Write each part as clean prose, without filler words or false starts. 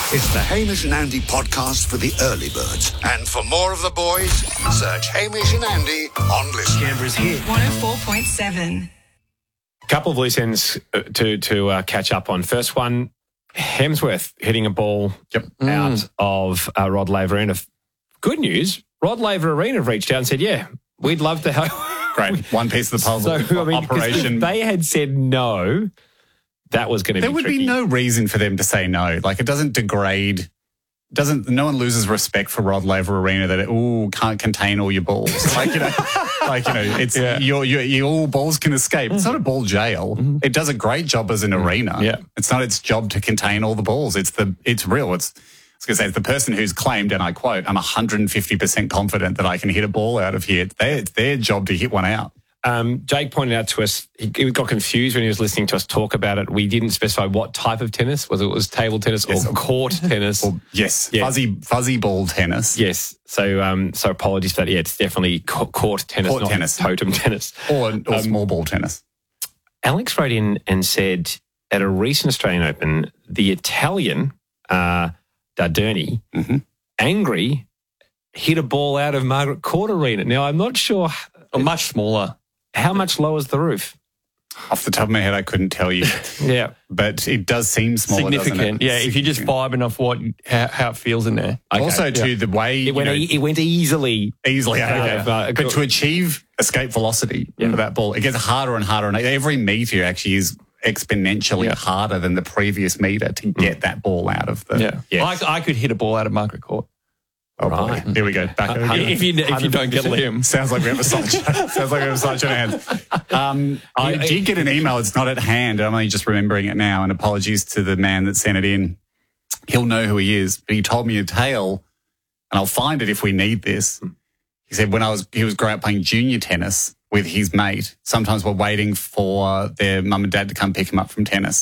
It's the Hamish and Andy podcast for the early birds. And for more of the boys, search Hamish and Andy on Listen. Canberra's hit 104.7. Couple of loose ends to catch up on. First one, Hemsworth hitting a ball out of Rod Laver Arena. Good news, Rod Laver Arena have reached out and said, yeah, we'd love to help. Great. One piece of the puzzle. So, I mean, operation. if they had said no, that was going to be There would tricky. be no reason for them to say no. Like, it doesn't degrade. No one loses respect for Rod Laver Arena that it can't contain all your balls. It's your all balls can escape. It's not a ball jail. It does a great job as an arena. Yeah. It's not its job to contain all the balls. It's real. It's the person who's claimed, and I quote, I'm 150% confident that I can hit a ball out of here. It's their job to hit one out. Jake pointed out to us, he got confused when he was listening to us talk about it. We didn't specify what type of tennis. Whether it was table tennis or court tennis. Yes, Yeah. fuzzy ball tennis. Yes. So apologies for that. Yeah, it's definitely court tennis, not tennis. totem tennis. Or small ball tennis. Alex wrote in and said, at a recent Australian Open, the Italian, Dardani, angry, hit a ball out of Margaret Court Arena. Now, I'm not sure... much smaller. How much lower is the roof? Off the top of my head, I couldn't tell you. Yeah. But it does seem smaller, Significant. doesn't it? Yeah, if you just vibe enough how it feels in there. Okay. Also, too, the way... It went easily. Easily. Okay. But to achieve escape velocity for that ball, it gets harder and harder. And every metre actually is exponentially harder than the previous metre to get that ball out of the... Yeah. Yes. I could hit a ball out of Margaret Court. Oh, Right. boy. Here we go. Back over. If you don't get Liam. Sounds like we have a side on hands. I did get an email. It's not at hand. I'm only just remembering it now. And apologies to the man that sent it in. He'll know who he is. But he told me a tale, and I'll find it if we need this. He said he was growing up playing junior tennis with his mate. Sometimes we're waiting for their mum and dad to come pick him up from tennis.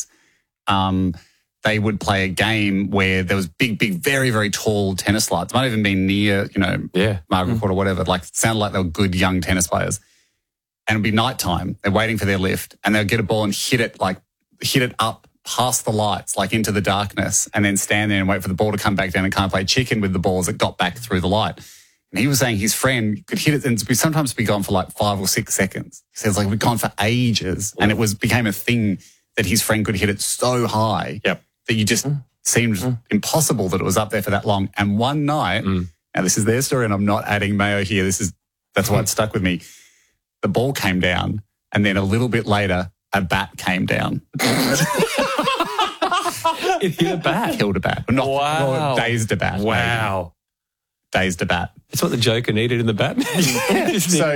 They would play a game where there was big, very, very tall tennis lights. Might even been near, Margaret Court or whatever. Like, it sounded like they were good young tennis players. And it'd be nighttime. They're waiting for their lift, and they'll get a ball and hit it up past the lights, like into the darkness, and then stand there and wait for the ball to come back down and kind of play chicken with the balls that got back through the light. And he was saying his friend could hit it and sometimes be gone for like 5 or 6 seconds. He says like we'd gone for ages, and it became a thing that his friend could hit it so high. Yep. That you just seemed impossible that it was up there for that long. And one night, now this is their story, and I'm not adding mayo here. That's why it stuck with me. The ball came down, and then a little bit later, a bat came down. It hit a bat. Killed a bat. Wow. Dazed a bat. Wow. Dazed a bat. That's what the Joker needed in the Batman. So